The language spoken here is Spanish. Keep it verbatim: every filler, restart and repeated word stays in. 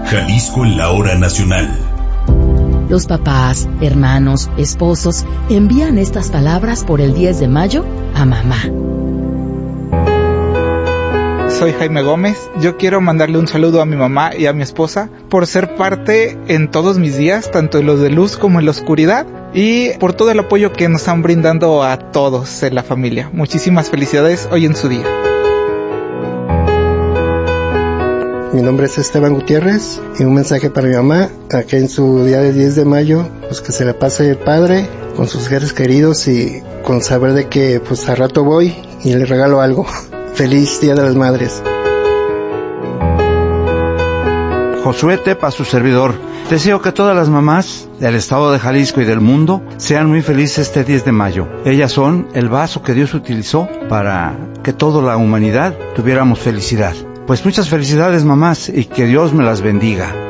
Jalisco en la hora nacional. Los papás, hermanos, esposos envían estas palabras por el diez de mayo a mamá. Soy Jaime Gómez. Yo quiero mandarle un saludo a mi mamá y a mi esposa por ser parte en todos mis días, tanto en los de luz como en la oscuridad, y por todo el apoyo que nos están brindando a todos en la familia. Muchísimas felicidades hoy en su día. Mi nombre es Esteban Gutiérrez y un mensaje para mi mamá, aquí en su día de diez de mayo, pues que se la pase padre con sus seres queridos y con saber de que pues a rato voy y le regalo algo. Feliz Día de las Madres. Josué Tepa, su servidor. Deseo que todas las mamás del estado de Jalisco y del mundo sean muy felices este diez de mayo. Ellas son el vaso que Dios utilizó para que toda la humanidad tuviéramos felicidad. Pues muchas felicidades, mamás, y que Dios me las bendiga.